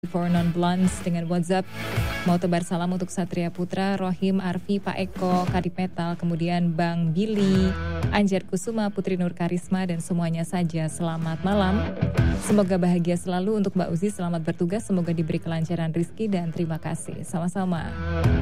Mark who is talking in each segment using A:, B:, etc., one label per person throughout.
A: For Non-Blondes dengan WhatsApp. Mau tebar salam untuk Satria Putra, Rohim, Arfi, Pak Eko, Kadip Metal, kemudian Bang Billy, Anjar Kusuma, Putri Nur Karisma, dan semuanya saja. Selamat malam. Semoga bahagia selalu untuk Mbak Uzi, selamat bertugas, semoga diberi kelancaran rezeki dan terima kasih. Sama-sama.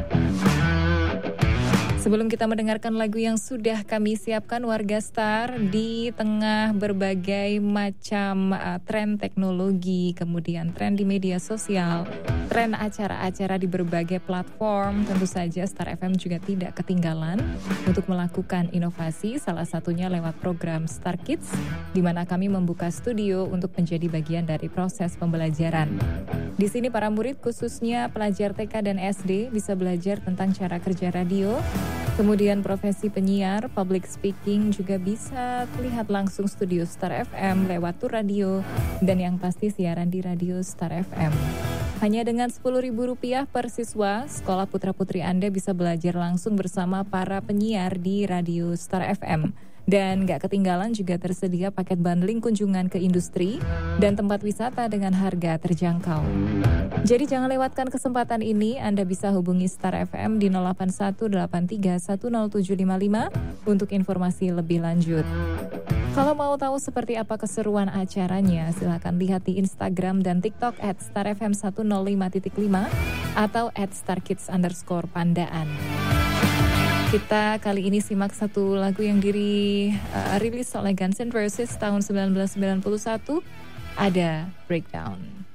A: Sebelum kita mendengarkan lagu yang sudah kami siapkan, warga Star, di tengah berbagai macam tren teknologi, kemudian tren di media sosial, tren acara-acara di berbagai platform, tentu saja Star FM juga tidak ketinggalan untuk melakukan inovasi, salah satunya lewat program Star Kids, di mana kami membuka studio untuk menjadi bagian dari proses pembelajaran. Di sini para murid, khususnya pelajar TK dan SD, bisa belajar tentang cara kerja radio, kemudian profesi penyiar, public speaking, juga bisa lihat langsung studio Star FM lewat Tur Radio, dan yang pasti siaran di radio Star FM. Hanya dengan Rp10.000 per siswa, sekolah putra-putri Anda bisa belajar langsung bersama para penyiar di radio Star FM. Dan gak ketinggalan juga tersedia paket bundling kunjungan ke industri dan tempat wisata dengan harga terjangkau. Jadi jangan lewatkan kesempatan ini, Anda bisa hubungi Star FM di 08183107755 untuk informasi lebih lanjut. Kalau mau tahu seperti apa keseruan acaranya, silakan lihat di Instagram dan TikTok @starfm105.5 atau @starkids_pandaan. Kita kali ini simak satu lagu yang dirilis oleh Guns N' Roses tahun 1991, ada Breakdown.